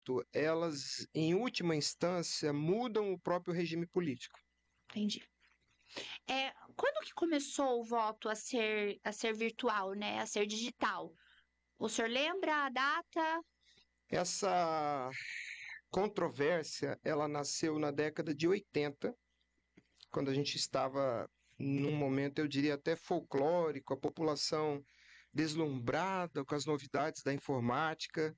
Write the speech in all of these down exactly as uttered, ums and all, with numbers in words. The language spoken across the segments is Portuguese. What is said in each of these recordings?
voto, elas, em última instância, mudam o próprio regime político. Entendi. É, quando que começou o voto a ser, a ser virtual, né? A ser digital? O senhor lembra a data? Essa controvérsia, ela nasceu na década de oitenta, quando a gente estava num momento, eu diria até folclórico, a população deslumbrada com as novidades da informática,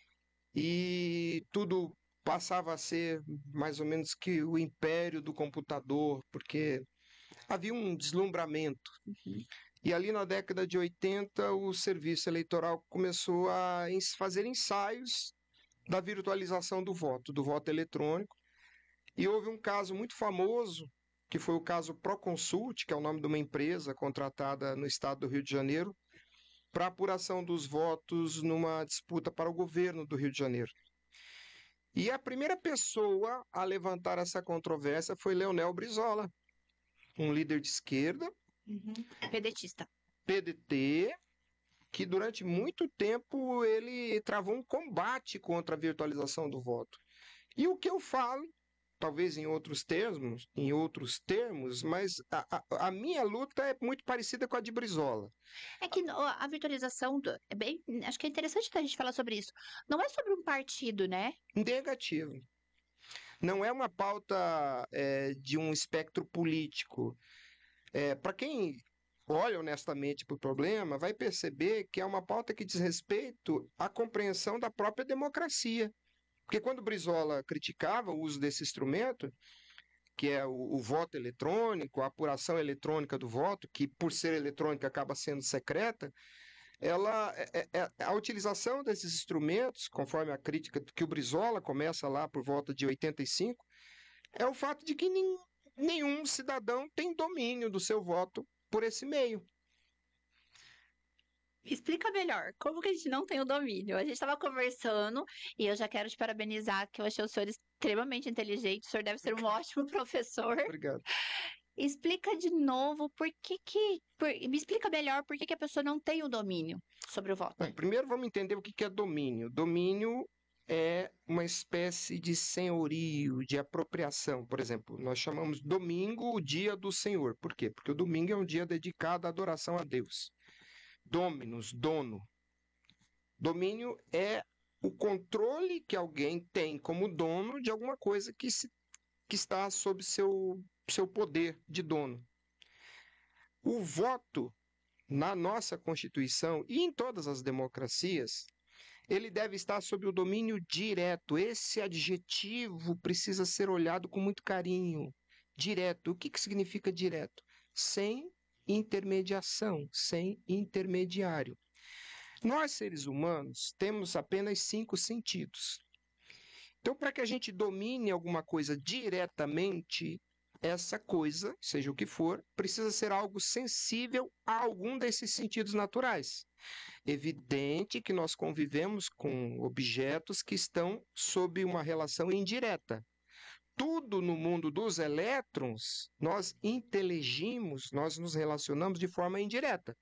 e tudo passava a ser mais ou menos que o império do computador, porque havia um deslumbramento. Uhum. E ali na década de oitenta, o serviço eleitoral começou a fazer ensaios da virtualização do voto, do voto eletrônico. E houve um caso muito famoso, que foi o caso Proconsult, que é o nome de uma empresa contratada no estado do Rio de Janeiro, para apuração dos votos numa disputa para o governo do Rio de Janeiro. E a primeira pessoa a levantar essa controvérsia foi Leonel Brizola, um líder de esquerda, Uhum. Pedetista. P D T, que durante muito tempo ele travou um combate contra a virtualização do voto. E o que eu falo, talvez em outros termos, em outros termos, mas a, a, a minha luta é muito parecida com a de Brizola. É que ó, a virtualização do- é bem, acho que é interessante a gente falar sobre isso. Não é sobre um partido, né? Negativo. Não é uma pauta é, de um espectro político. É, para quem olha honestamente para o problema, vai perceber que é uma pauta que diz respeito à compreensão da própria democracia. Porque quando Brizola criticava o uso desse instrumento, que é o, o voto eletrônico, a apuração eletrônica do voto, que por ser eletrônica acaba sendo secreta, ela, é, é, a utilização desses instrumentos, conforme a crítica que o Brizola começa lá por volta de oitenta e cinco, é o fato de que nin, nenhum cidadão tem domínio do seu voto por esse meio. Explica melhor, como que a gente não tem o domínio? A gente estava conversando e eu já quero te parabenizar, que eu achei o senhor extremamente inteligente, o senhor deve ser um ótimo professor. Obrigado. Explica de novo por que que, por- me explica melhor por que que a pessoa não tem o domínio sobre o voto. Bem, primeiro vamos entender o que é domínio. Domínio é uma espécie de senhorio, de apropriação. Por exemplo, nós chamamos domingo o dia do Senhor. Por quê? Porque o domingo é um dia dedicado à adoração a Deus. Dominus, dono. Domínio é o controle que alguém tem como dono de alguma coisa que, se, que está sob seu, seu poder de dono. O voto, na nossa Constituição e em todas as democracias, ele deve estar sob o domínio direto. Esse adjetivo precisa ser olhado com muito carinho. Direto. O que, que significa direto? Sem intermediação, sem intermediário. Nós, seres humanos, temos apenas cinco sentidos. Então, para que a gente domine alguma coisa diretamente, essa coisa, seja o que for, precisa ser algo sensível a algum desses sentidos naturais. Evidente que nós convivemos com objetos que estão sob uma relação indireta. Tudo no mundo dos elétrons, nós inteligimos, nós nos relacionamos de forma indireta.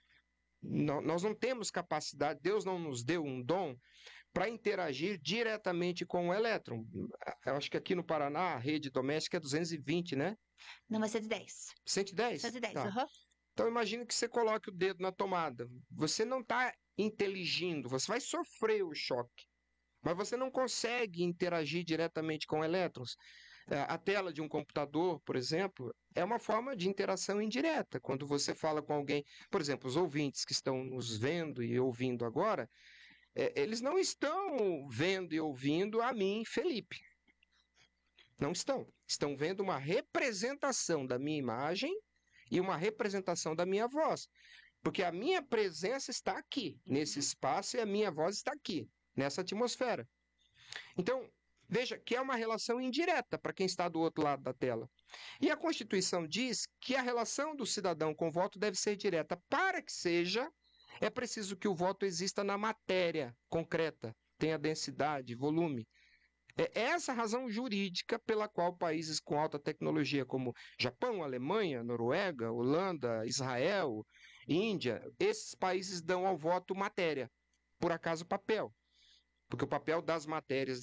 Nós não temos capacidade, Deus não nos deu um dom para interagir diretamente com o elétron. Eu acho que aqui no Paraná a rede doméstica é duzentos e vinte, né? Não, vai ser de dez. cento e dez? cento e dez, Tá. aham. Então imagine que você coloque o dedo na tomada. Você não está inteligindo, você vai sofrer o choque. Mas você não consegue interagir diretamente com elétrons. A tela de um computador, por exemplo, é uma forma de interação indireta. Quando você fala com alguém, por exemplo, os ouvintes que estão nos vendo e ouvindo agora, é, eles não estão vendo e ouvindo a mim, Felipe. Não estão. Estão vendo uma representação da minha imagem e uma representação da minha voz. Porque a minha presença está aqui, nesse espaço, e a minha voz está aqui, nessa atmosfera. Então, veja que é uma relação indireta para quem está do outro lado da tela. E a Constituição diz que a relação do cidadão com o voto deve ser direta. Para que seja, é preciso que o voto exista na matéria concreta, tenha densidade, volume. É essa a razão jurídica pela qual países com alta tecnologia como Japão, Alemanha, Noruega, Holanda, Israel, Índia, esses países dão ao voto matéria, por acaso papel. Porque o papel das matérias